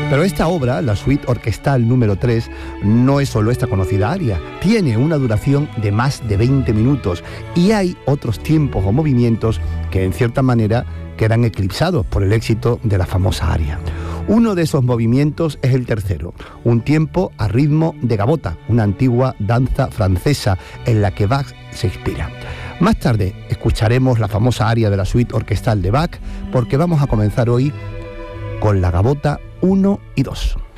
Pero esta obra, la suite orquestal número 3, no es solo esta conocida aria. Tiene una duración de más de 20 minutos y hay otros tiempos o movimientos que en cierta manera quedan eclipsados por el éxito de la famosa aria. Uno de esos movimientos es el tercero, un tiempo a ritmo de gavota, una antigua danza francesa en la que Bach se inspira. Más tarde escucharemos la famosa aria de la suite orquestal de Bach, porque vamos a comenzar hoy con la gavota 1 y 2.